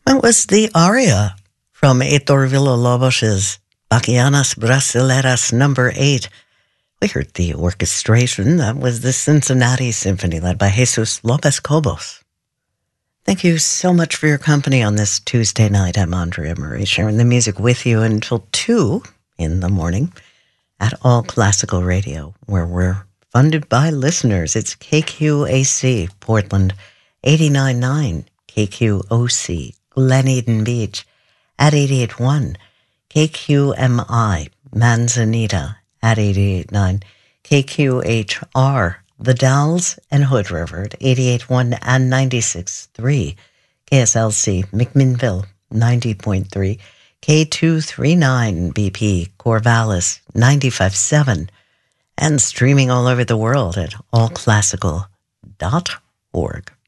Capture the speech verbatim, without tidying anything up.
That was the aria from Heitor Villa-Lobos's Bachianas Brasileiras number eight. We heard the orchestration. That was the Cincinnati Symphony led by Jesus Lopez Cobos. Thank you so much for your company on this Tuesday night. I'm Andrea Murray, sharing the music with you until two in the morning at All Classical Radio, where we're funded by listeners. It's K Q A C, Portland, eighty-nine point nine, K Q O C, Glen Eden Beach, at eighty-eight point one, K Q M I, Manzanita, at eighty-eight point nine, K Q H R, The Dalles and Hood River at eighty-eight point one and ninety-six point three, K S L C, McMinnville, ninety point three, K two thirty-nine B P, Corvallis, ninety-five point seven, and streaming all over the world at all classical dot org.